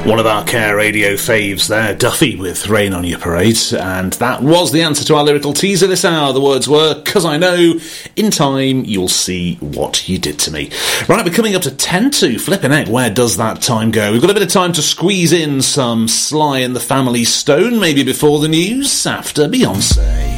One of our Care Radio faves there, Duffy with Rain on Your Parade, and that was the answer to our lyrical teaser this hour. The words were, 'cause I know, in time you'll see what you did to me. Right, we're coming up to 10 to, flipping out, where does that time go? We've got a bit of time to squeeze in some Sly and the Family Stone, maybe before the news, after Beyonce.